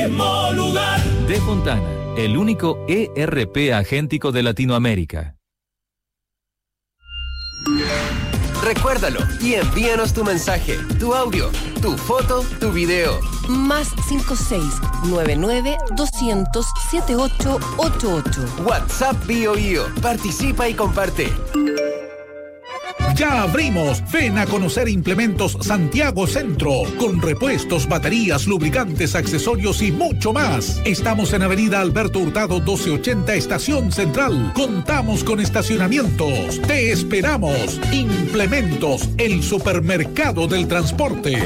mismo lugar. De Fontana, el único ERP agéntico de Latinoamérica. Recuérdalo y envíanos tu mensaje, tu audio, tu foto, tu video. Más 56-99-200-7888. WhatsApp BioBio. Participa y comparte. Ya abrimos. Ven a conocer Implementos Santiago Centro, con repuestos, baterías, lubricantes, accesorios y mucho más. Estamos en Avenida Alberto Hurtado 1280, Estación Central. Contamos con estacionamientos. Te esperamos. Implementos, el supermercado del transporte.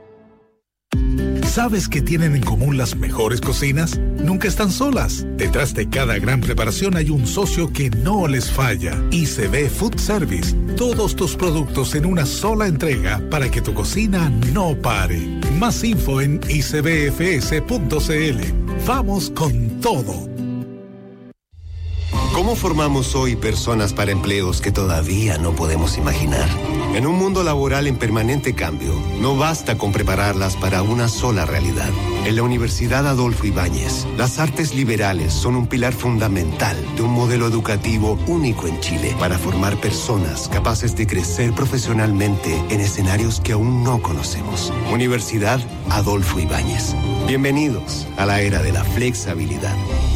¿Sabes qué tienen en común las mejores cocinas? Nunca están solas. Detrás de cada gran preparación hay un socio que no les falla. ICB Food Service. Todos tus productos en una sola entrega para que tu cocina no pare. Más info en icbfs.cl. Vamos con todo. ¿Cómo formamos hoy personas para empleos que todavía no podemos imaginar? En un mundo laboral en permanente cambio, no basta con prepararlas para una sola realidad. En la Universidad Adolfo Ibáñez, las artes liberales son un pilar fundamental de un modelo educativo único en Chile para formar personas capaces de crecer profesionalmente en escenarios que aún no conocemos. Universidad Adolfo Ibáñez. Bienvenidos a la era de la flexibilidad.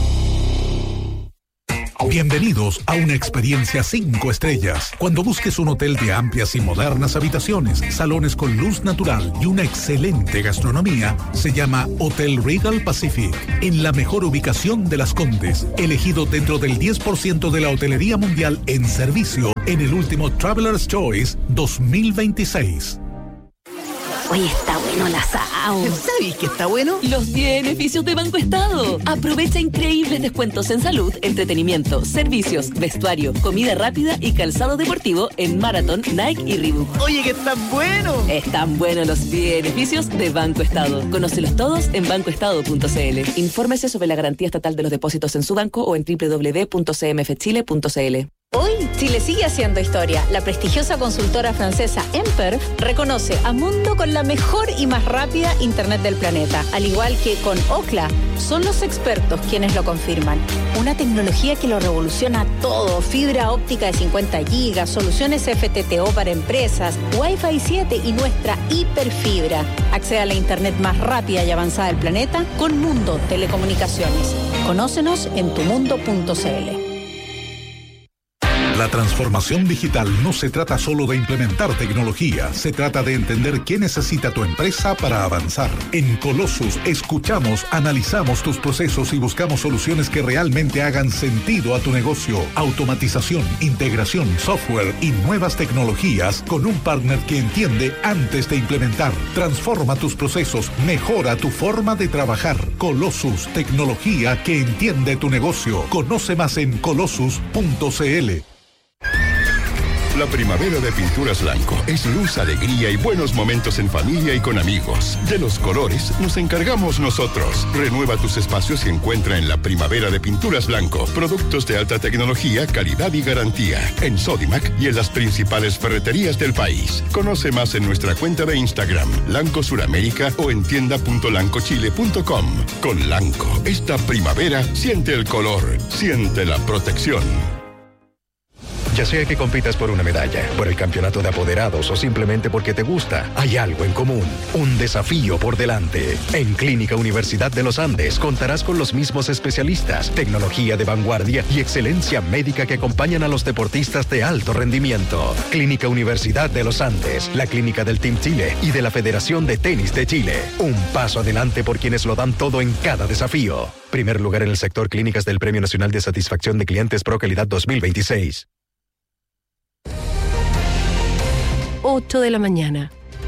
Bienvenidos a una experiencia 5 estrellas. Cuando busques un hotel de amplias y modernas habitaciones, salones con luz natural y una excelente gastronomía, se llama Hotel Regal Pacific, en la mejor ubicación de Las Condes, elegido dentro del 10% de la hotelería mundial en servicio en el último Traveler's Choice 2026. Oye, está bueno el asado. ¿Sabes qué está bueno? Los beneficios de Banco Estado. Aprovecha increíbles descuentos en salud, entretenimiento, servicios, vestuario, comida rápida y calzado deportivo en Marathon, Nike y Reebok. Oye, que están buenos. Están buenos los beneficios de Banco Estado. Conócelos todos en bancoestado.cl. Infórmese sobre la garantía estatal de los depósitos en su banco o en www.cmfchile.cl. Hoy, Chile sigue haciendo historia. La prestigiosa consultora francesa Emper reconoce a Mundo con la mejor y más rápida Internet del planeta. Al igual que con Ookla, son los expertos quienes lo confirman. Una tecnología que lo revoluciona todo. Fibra óptica de 50 gigas, soluciones FTTO para empresas, Wi-Fi 7 y nuestra hiperfibra. Accede a la Internet más rápida y avanzada del planeta con Mundo Telecomunicaciones. Conócenos en tumundo.cl. La transformación digital no se trata solo de implementar tecnología, se trata de entender qué necesita tu empresa para avanzar. En Colossus escuchamos, analizamos tus procesos y buscamos soluciones que realmente hagan sentido a tu negocio. Automatización, integración, software y nuevas tecnologías con un partner que entiende antes de implementar. Transforma tus procesos, mejora tu forma de trabajar. Colossus, tecnología que entiende tu negocio. Conoce más en colossus.cl. La primavera de Pinturas Blanco es luz, alegría y buenos momentos en familia y con amigos. De los colores nos encargamos nosotros. Renueva tus espacios y encuentra en la primavera de Pinturas Blanco productos de alta tecnología, calidad y garantía. En Sodimac y en las principales ferreterías del país. Conoce más en nuestra cuenta de Instagram, Lanco Suramérica, o en tienda.lancochile.com. Con Lanco, esta primavera siente el color, siente la protección. Ya sea que compitas por una medalla, por el campeonato de apoderados o simplemente porque te gusta, hay algo en común, un desafío por delante. En Clínica Universidad de los Andes contarás con los mismos especialistas, tecnología de vanguardia y excelencia médica que acompañan a los deportistas de alto rendimiento. Clínica Universidad de los Andes, la clínica del Team Chile y de la Federación de Tenis de Chile. Un paso adelante por quienes lo dan todo en cada desafío. Primer lugar en el sector clínicas del Premio Nacional de Satisfacción de Clientes Pro Calidad 2026. 8 de la mañana.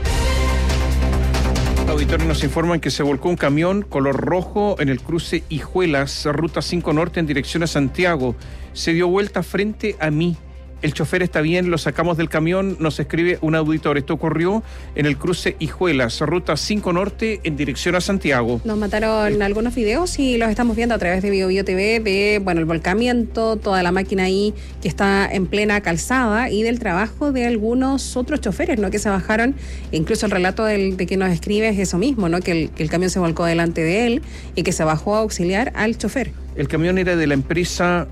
Auditores nos informan que se volcó un camión color rojo en el cruce Hijuelas, ruta 5 Norte en dirección a Santiago. Se dio vuelta frente a mí. El chofer está bien, lo sacamos del camión, nos escribe un auditor. Esto ocurrió en el cruce Hijuelas, ruta 5 Norte, en dirección a Santiago. Nos mataron algunos videos y los estamos viendo a través de BioBio TV, de el volcamiento, toda la máquina ahí que está en plena calzada y del trabajo de algunos otros choferes, ¿no? Que se bajaron. Incluso el relato de que nos escribe es eso mismo, ¿no? Que el camión se volcó delante de él y que se bajó a auxiliar al chofer. El camión era de la empresa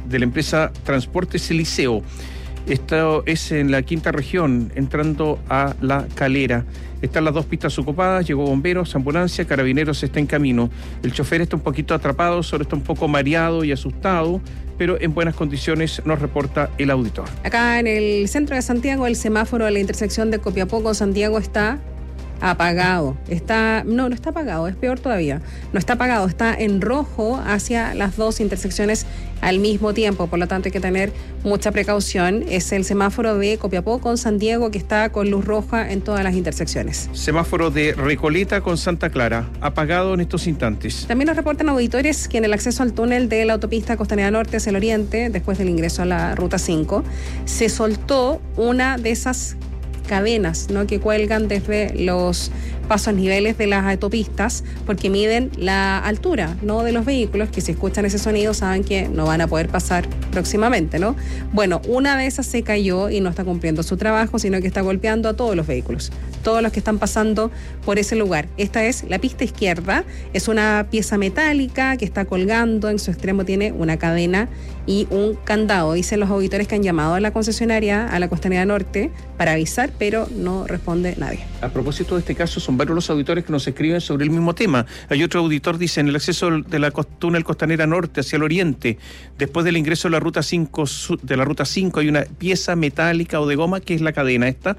Transportes Eliseo. Esto es en la quinta región, entrando a La Calera. Están las 2 pistas ocupadas, llegó bomberos, ambulancia, carabineros está en camino. El chofer está un poquito atrapado, solo está un poco mareado y asustado, pero en buenas condiciones, nos reporta el auditor. Acá en el centro de Santiago, el semáforo de la intersección de Copiapó con Santiago está apagado. No está apagado, es peor todavía. No está apagado, está en rojo hacia las 2 intersecciones al mismo tiempo. Por lo tanto, hay que tener mucha precaución. Es el semáforo de Copiapó con Santiago que está con luz roja en todas las intersecciones. Semáforo de Recoleta con Santa Clara, apagado en estos instantes. También nos reportan auditores que en el acceso al túnel de la autopista Costanera Norte hacia el oriente, después del ingreso a la ruta 5, se soltó una de esas cadenas, ¿no? Que cuelgan desde los pasos niveles de las autopistas porque miden la altura, ¿no? De los vehículos, que si escuchan ese sonido saben que no van a poder pasar próximamente, ¿no? Bueno, una de esas se cayó y no está cumpliendo su trabajo, sino que está golpeando a todos los vehículos, todos los que están pasando por ese lugar. Esta es la pista izquierda, es una pieza metálica que está colgando, en su extremo tiene una cadena y un candado. Dicen los auditores que han llamado a la concesionaria, a la Costanera Norte, para avisar, pero no responde nadie. A propósito de este caso, son varios los auditores que nos escriben sobre el mismo tema. Hay otro auditor, dice, en el acceso de la túnel Costanera Norte hacia el oriente, después del ingreso de la ruta 5, hay una pieza metálica o de goma, que es la cadena esta,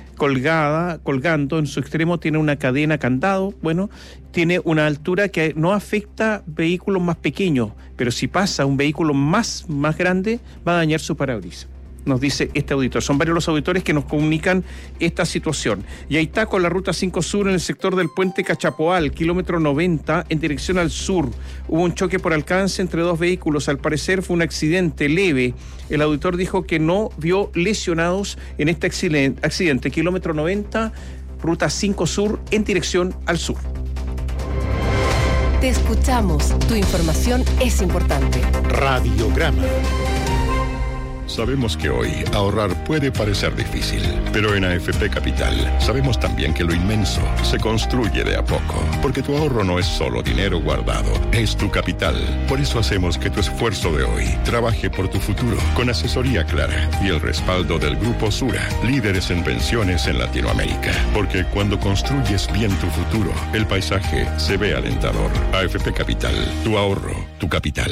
colgando en su extremo, tiene una cadena candado, bueno, tiene una altura que no afecta vehículos más pequeños, pero si pasa un vehículo más grande, va a dañar su parabrisas. Nos dice este auditor. Son varios los auditores que nos comunican esta situación. Y ahí está con la ruta 5 Sur en el sector del puente Cachapoal, kilómetro 90, en dirección al sur. Hubo un choque por alcance entre 2 vehículos. Al parecer fue un accidente leve. El auditor dijo que no vio lesionados en este accidente. Kilómetro 90, ruta 5 Sur, en dirección al sur. Te escuchamos. Tu información es importante. Radiograma. Sabemos que hoy ahorrar puede parecer difícil, pero en AFP Capital sabemos también que lo inmenso se construye de a poco, porque tu ahorro no es solo dinero guardado, es tu capital. Por eso hacemos que tu esfuerzo de hoy trabaje por tu futuro, con asesoría clara y el respaldo del Grupo Sura, líderes en pensiones en Latinoamérica. Porque cuando construyes bien tu futuro, el paisaje se ve alentador. AFP Capital, tu ahorro, tu capital.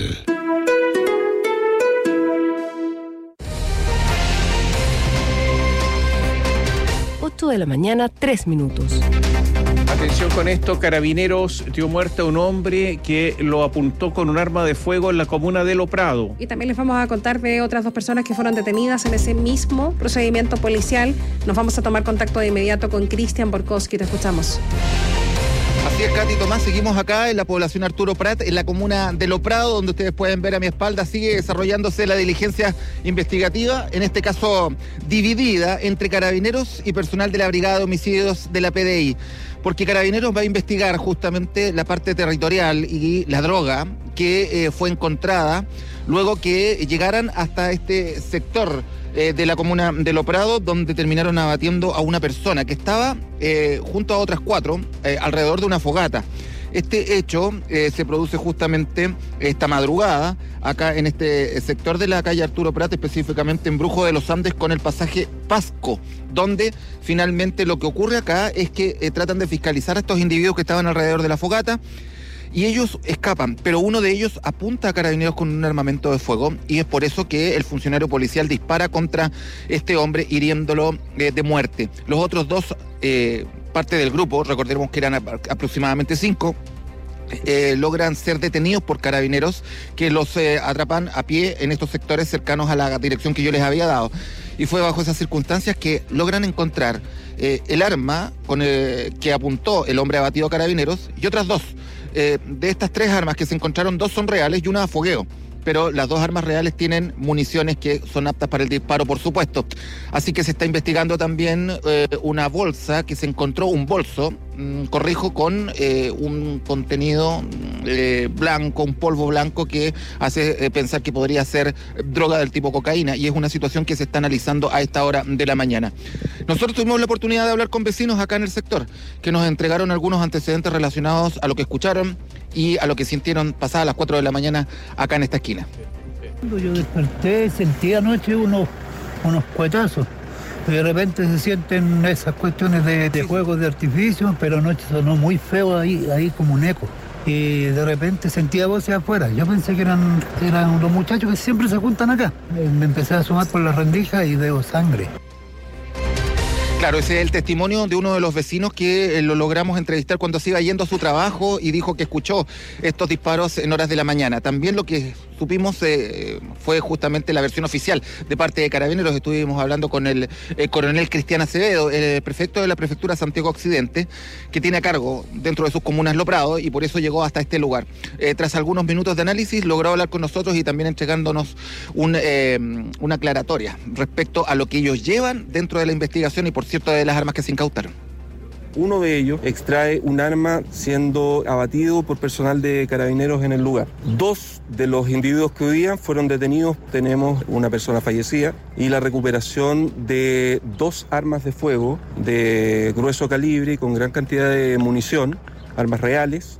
8 de la mañana, 3 minutos. Atención con esto, Carabineros dio muerte a un hombre que lo apuntó con un arma de fuego en la comuna de Loprado. Y también les vamos a contar de otras 2 personas que fueron detenidas en ese mismo procedimiento policial. Nos vamos a tomar contacto de inmediato con Cristian Borkowski. Te escuchamos. Así es, Katy Tomás, seguimos acá en la población Arturo Prat, en la comuna de Loprado, donde ustedes pueden ver a mi espalda, sigue desarrollándose la diligencia investigativa, en este caso dividida entre Carabineros y personal de la Brigada de Homicidios de la PDI, porque Carabineros va a investigar justamente la parte territorial y la droga que fue encontrada luego que llegaran hasta este sector de la comuna de Loprado, donde terminaron abatiendo a una persona que estaba junto a otras 4 alrededor de una fogata. Este hecho se produce justamente esta madrugada acá en este sector de la calle Arturo Prat, específicamente en Brujo de los Andes con el pasaje Pasco, donde finalmente lo que ocurre acá es que tratan de fiscalizar a estos individuos que estaban alrededor de la fogata. Y ellos escapan, pero uno de ellos apunta a Carabineros con un armamento de fuego y es por eso que el funcionario policial dispara contra este hombre hiriéndolo de muerte. Los otros 2, parte del grupo, recordemos que eran aproximadamente 5, logran ser detenidos por Carabineros que los atrapan a pie en estos sectores cercanos a la dirección que yo les había dado. Y fue bajo esas circunstancias que logran encontrar el arma con que apuntó el hombre abatido a Carabineros y otras 2. De estas 3 armas que se encontraron, 2 son reales y una a fogueo. pero las dos armas reales tienen municiones que son aptas para el disparo, por supuesto. Así que se está investigando también una bolsa que se encontró, un bolso, con un contenido blanco, un polvo blanco que hace pensar que podría ser droga del tipo cocaína, y es una situación que se está analizando a esta hora de la mañana. Nosotros tuvimos la oportunidad de hablar con vecinos acá en el sector, que nos entregaron algunos antecedentes relacionados a lo que escucharon y a lo que sintieron pasadas las 4 de la mañana acá en esta esquina. Yo desperté, sentí anoche unos cuetazos. De repente se sienten esas cuestiones de juegos de artificio, pero anoche sonó muy feo ahí como un eco. Y de repente sentía voces afuera. Yo pensé que eran los muchachos que siempre se juntan acá. Me empecé a asomar por la rendija y veo sangre. Claro, ese es el testimonio de uno de los vecinos que lo logramos entrevistar cuando se iba yendo a su trabajo y dijo que escuchó estos disparos en horas de la mañana. También lo que supimos fue justamente la versión oficial de parte de Carabineros. Estuvimos hablando con el coronel Cristian Acevedo, el prefecto de la prefectura Santiago Occidente, que tiene a cargo dentro de sus comunas Lo Prado, y por eso llegó hasta este lugar. Tras algunos minutos de análisis, logró hablar con nosotros y también entregándonos una aclaratoria respecto a lo que ellos llevan dentro de la investigación y, por cierto, de las armas que se incautaron. Uno de ellos extrae un arma siendo abatido por personal de Carabineros en el lugar. 2 de los individuos que huían fueron detenidos. Tenemos una persona fallecida y la recuperación de 2 armas de fuego de grueso calibre y con gran cantidad de munición, armas reales.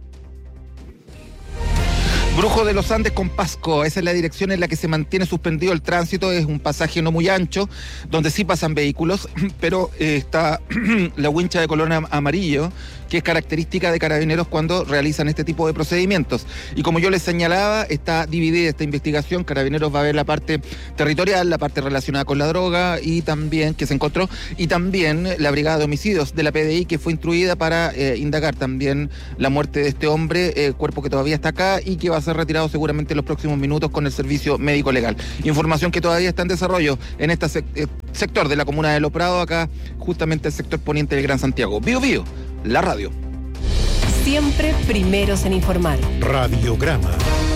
Brujo de los Andes con Pasco, esa es la dirección en la que se mantiene suspendido el tránsito. Es un pasaje no muy ancho, donde sí pasan vehículos, pero está la wincha de color amarillo, que es característica de Carabineros cuando realizan este tipo de procedimientos. Y como yo les señalaba, está dividida esta investigación. Carabineros va a ver la parte territorial, la parte relacionada con la droga y también que se encontró, y también la Brigada de Homicidios de la PDI, que fue instruida para indagar también la muerte de este hombre, cuerpo que todavía está acá y que va a ser retirado seguramente en los próximos minutos con el servicio médico legal. Información que todavía está en desarrollo en este sector de la comuna de Lo Prado, acá justamente el sector poniente del Gran Santiago. Bío Bío, la radio. Siempre primeros en informar. Radiograma.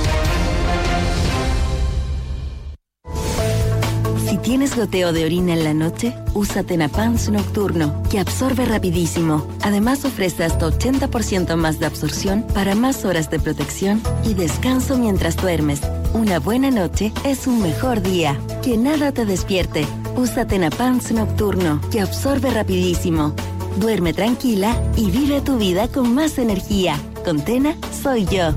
Si tienes goteo de orina en la noche, usa Tenapans Nocturno, que absorbe rapidísimo. Además ofrece hasta 80% más de absorción para más horas de protección y descanso mientras duermes. Una buena noche es un mejor día. Que nada te despierte. Usa Tenapans Nocturno, que absorbe rapidísimo. Duerme tranquila y vive tu vida con más energía. Con Tena, soy yo.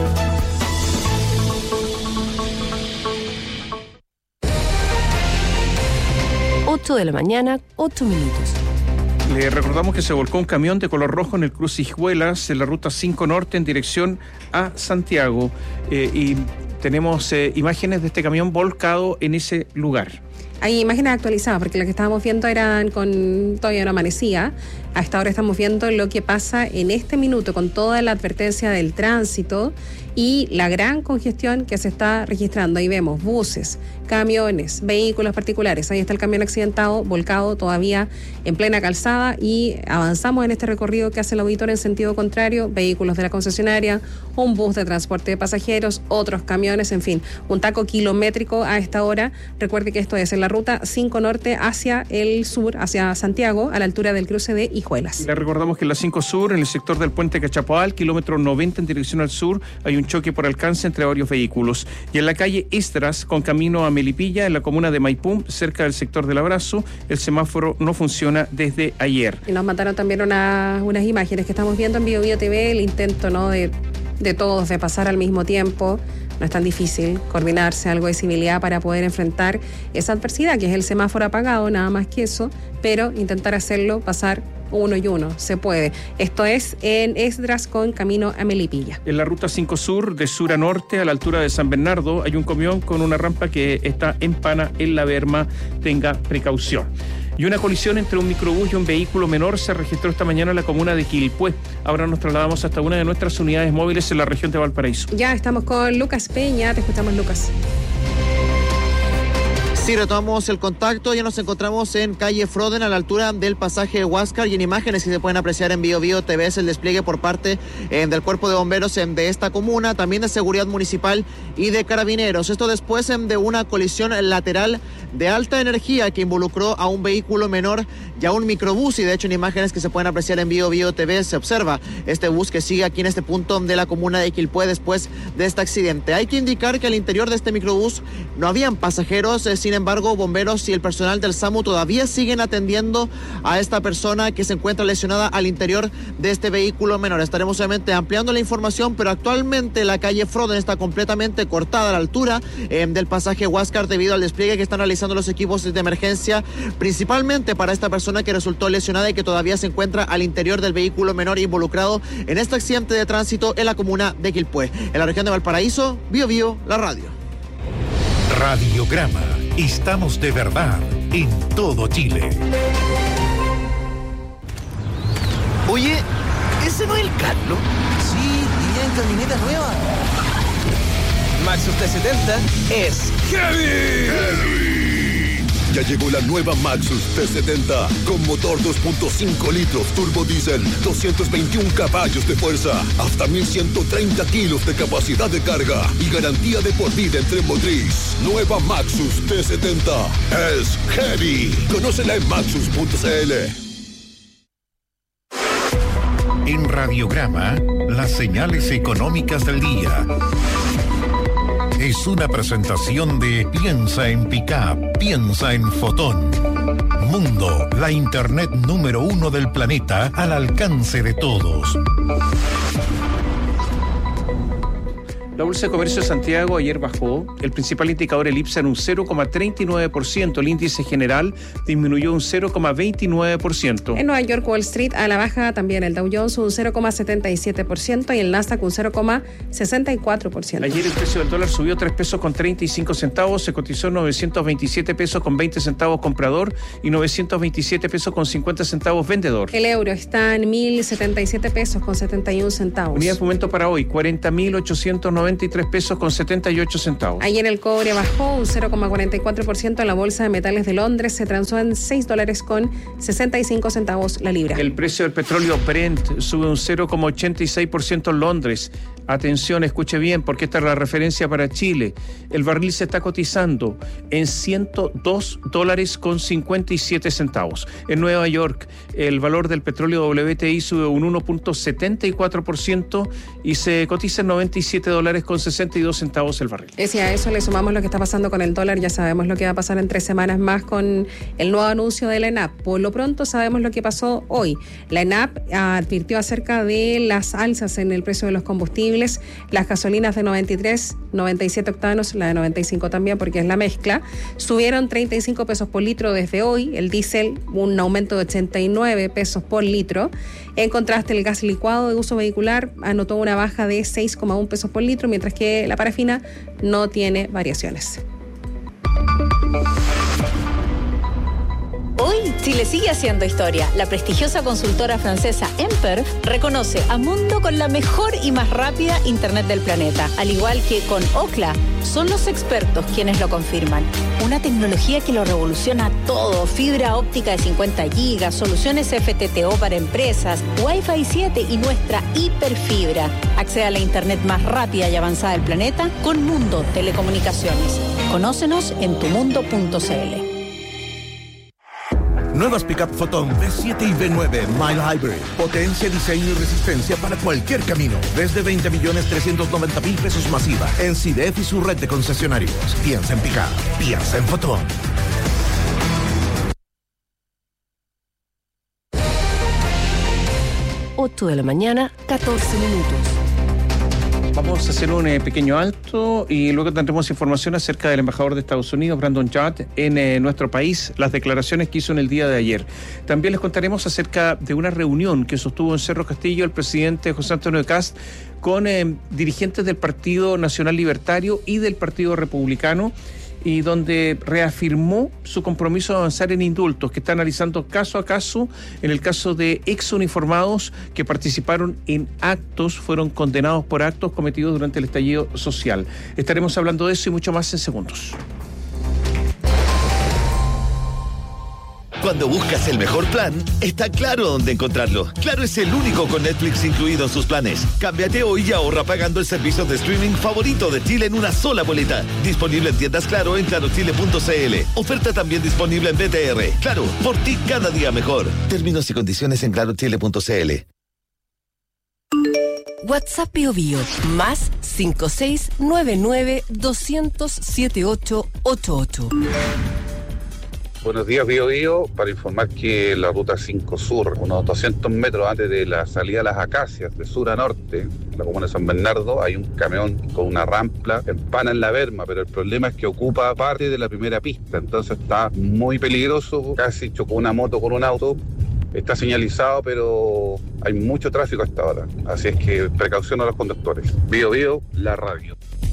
De la mañana, 8 minutos. Le recordamos que se volcó un camión de color rojo en el cruce Hijuelas, en la ruta 5 Norte, en dirección a Santiago. Y tenemos imágenes de este camión volcado en ese lugar. Hay imágenes actualizadas, porque las que estábamos viendo eran todavía no amanecía. A esta hora estamos viendo lo que pasa en este minuto con toda la advertencia del tránsito y la gran congestión que se está registrando. Ahí vemos buses, camiones, vehículos particulares. Ahí está el camión accidentado, volcado todavía en plena calzada, y avanzamos en este recorrido que hace el auditor en sentido contrario. Vehículos de la concesionaria, un bus de transporte de pasajeros, otros camiones, en fin, un taco kilométrico a esta hora. Recuerde que esto es en la ruta 5 Norte hacia el sur, hacia Santiago, a la altura del cruce de Hijuelas. Le recordamos que en la 5 Sur, en el sector del puente Cachapoal, kilómetro 90 en dirección al sur, hay un choque por alcance entre varios vehículos. Y en la calle Estras, con camino a Melipilla, en la comuna de Maipú, cerca del sector del Abrazo, el semáforo no funciona desde ayer. Y nos mandaron también unas imágenes que estamos viendo en Bío Bío TV, el intento, ¿no?, de todos de pasar al mismo tiempo. No es tan difícil coordinarse, algo de civilidad para poder enfrentar esa adversidad, que es el semáforo apagado, nada más que eso, pero intentar hacerlo pasar uno y uno, se puede. Esto es en Esdras con camino a Melipilla. En la ruta 5 Sur, de sur a norte, a la altura de San Bernardo, hay un camión con una rampa que está en pana en la berma. Tenga precaución. Y una colisión entre un microbús y un vehículo menor se registró esta mañana en la comuna de Quilpué. Ahora nos trasladamos hasta una de nuestras unidades móviles en la región de Valparaíso. Ya estamos con Lucas Peña, te escuchamos, Lucas. Sí, retomamos el contacto. Ya nos encontramos en calle Froden, a la altura del pasaje Huáscar, y en imágenes que se pueden apreciar en BioBio TV es el despliegue por parte del Cuerpo de Bomberos de esta comuna, también de Seguridad Municipal y de Carabineros. Esto después de una colisión lateral de alta energía que involucró a un vehículo menor y a un microbús, y de hecho en imágenes que se pueden apreciar en BioBio TV se observa este bus que sigue aquí en este punto de la comuna de Quilpué después de este accidente. Hay que indicar que al interior de este microbús no habían pasajeros, sin embargo bomberos y el personal del SAMU todavía siguen atendiendo a esta persona que se encuentra lesionada al interior de este vehículo menor. Estaremos obviamente ampliando la información, pero actualmente la calle Froden está completamente cortada a la altura del pasaje Huáscar debido al despliegue que están realizando los equipos de emergencia, principalmente para esta persona que resultó lesionada y que todavía se encuentra al interior del vehículo menor involucrado en este accidente de tránsito en la comuna de Quilpué. En la región de Valparaíso, BioBio, la radio. Radiograma. Estamos de verdad en todo Chile. Oye, ¿ese no es el Carlos? Sí, y en camioneta nueva. Maxus T70 es heavy. Ya llegó la nueva Maxus T70 con motor 2.5 litros turbo diésel, 221 caballos de fuerza, hasta 1130 kilos de capacidad de carga y garantía de por vida en tren motriz. Nueva Maxus T70 es heavy. Conócela en maxus.cl. En Radiograma, las señales económicas del día. Es una presentación de Piensa en Pickup, piensa en Fotón. Mundo, la internet número 1 del planeta al alcance de todos. La Bolsa de Comercio de Santiago ayer bajó. El principal indicador, el IPSA, en un 0,39%. El índice general disminuyó un 0,29%. En Nueva York, Wall Street a la baja también. El Dow Jones un 0,77% y el Nasdaq un 0,64%. Ayer el precio del dólar subió 3 pesos con 35 centavos. Se cotizó en 927 pesos con 20 centavos comprador y 927 pesos con 50 centavos vendedor. El euro está en 1.077 pesos con 71 centavos. Unidad de momento para hoy, 40.893 pesos con 78 centavos. Ayer el cobre bajó un 0,44% en la Bolsa de Metales de Londres. Se transó en $6 con 65 centavos la libra. El precio del petróleo Brent sube un 0,86% en Londres. Atención, escuche bien, porque esta es la referencia para Chile. El barril se está cotizando en $102 con 57 centavos. En Nueva York, el valor del petróleo WTI sube un 1,74% y se cotiza en $97 con 62 centavos el barril. Si a eso le sumamos lo que está pasando con el dólar, ya sabemos lo que va a pasar en 3 semanas más con el nuevo anuncio de la ENAP. Por lo pronto sabemos lo que pasó hoy. La ENAP advirtió acerca de las alzas en el precio de los combustibles. Las gasolinas de 93, 97 octanos, la de 95 también porque es la mezcla, subieron 35 pesos por litro desde hoy. El diésel, un aumento de 89 pesos por litro. En contraste, el gas licuado de uso vehicular anotó una baja de 6,1 pesos por litro, mientras que la parafina no tiene variaciones. Hoy, Chile sigue haciendo historia. La prestigiosa consultora francesa Emper reconoce a Mundo con la mejor y más rápida Internet del planeta. Al igual que con Ookla, son los expertos quienes lo confirman. Una tecnología que lo revoluciona todo. Fibra óptica de 50 gigas, soluciones FTTO para empresas, Wi-Fi 7 y nuestra hiperfibra. Accede a la Internet más rápida y avanzada del planeta con Mundo Telecomunicaciones. Conócenos en tumundo.cl. Nuevas Pickup Photon V7 y V9 Mile Hybrid. Potencia, diseño y resistencia para cualquier camino. Desde 20.390.000 pesos masiva. En CIDEF y su red de concesionarios. Piensa en Pickup. Piensa en Photon. 8 de la mañana, 14 minutos. Vamos a hacer un pequeño alto y luego tendremos información acerca del embajador de Estados Unidos, Brandon Judd, en nuestro país, las declaraciones que hizo en el día de ayer. También les contaremos acerca de una reunión que sostuvo en Cerro Castillo el presidente José Antonio Kast con dirigentes del Partido Nacional Libertario y del Partido Republicano, y donde reafirmó su compromiso de avanzar en indultos, que está analizando caso a caso. En el caso de exuniformados que participaron en actos, fueron condenados por actos cometidos durante el estallido social. Estaremos hablando de eso y mucho más en segundos. Cuando buscas el mejor plan, está claro dónde encontrarlo. Claro es el único con Netflix incluido en sus planes. Cámbiate hoy y ahorra pagando el servicio de streaming favorito de Chile en una sola boleta. Disponible en tiendas Claro en clarochile.cl. Oferta también disponible en BTR. Claro, por ti cada día mejor. Términos y condiciones en clarochile.cl. WhatsApp Bio Bio, más 5699-200-7888. Buenos días, Bio Bio, para informar que la ruta 5 Sur, unos 200 metros antes de la salida a Las Acacias, de sur a norte, en la comuna de San Bernardo, hay un camión con una rampla en pana en la berma, pero el problema es que ocupa parte de la primera pista, entonces está muy peligroso, casi chocó una moto con un auto. Está señalizado, pero hay mucho tráfico hasta ahora. Así es que precaución a los conductores. Bio Bio, la radio.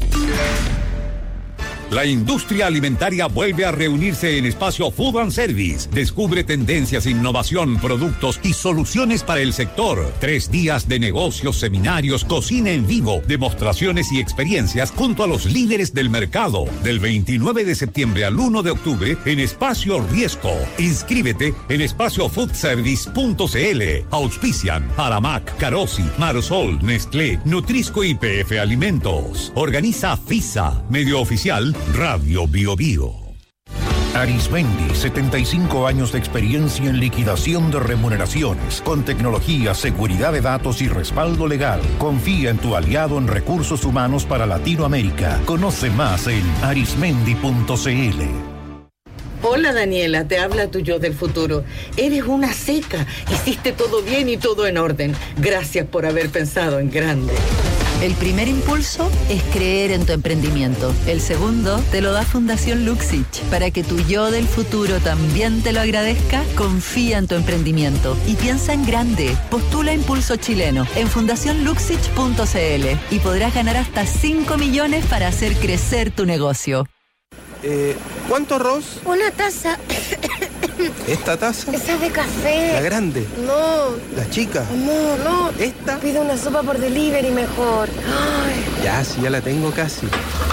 La industria alimentaria vuelve a reunirse en Espacio Food and Service. Descubre tendencias, innovación, productos y soluciones para el sector. 3 días de negocios, seminarios, cocina en vivo, demostraciones y experiencias junto a los líderes del mercado. Del 29 de septiembre al 1 de octubre en Espacio Riesco. Inscríbete en espaciofoodservice.cl. Auspician Aramac, Carosi, Marsol, Nestlé, Nutrisco y PF Alimentos. Organiza FISA, medio oficial Radio Bio Bio. Arismendi, 75 años de experiencia en liquidación de remuneraciones, con tecnología, seguridad de datos y respaldo legal. Confía en tu aliado en recursos humanos para Latinoamérica. Conoce más en arismendi.cl. Hola Daniela, te habla tu yo del futuro. Eres una seca, hiciste todo bien y todo en orden. Gracias por haber pensado en grande. El primer impulso es creer en tu emprendimiento. El segundo te lo da Fundación Luxich. Para que tu yo del futuro también te lo agradezca, confía en tu emprendimiento y piensa en grande. Postula Impulso Chileno en fundacionluxich.cl y podrás ganar hasta 5 millones para hacer crecer tu negocio. ¿Cuánto arroz? Una taza. ¿Esta taza? Esa es de café. ¿La grande? No. ¿La chica? No. ¿Esta? Pido una sopa por delivery mejor. Ay. Ya, sí, ya la tengo casi.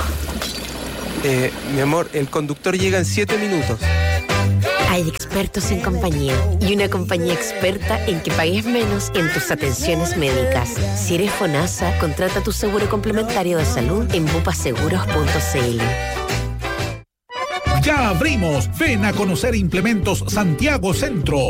Mi amor, el conductor llega en 7 minutos. Hay expertos en compañía y una compañía experta en que pagues menos en tus atenciones médicas. Si eres FONASA, contrata tu seguro complementario de salud en bupaseguros.cl. ¡Ya abrimos! Ven a conocer Implementos Santiago Centro.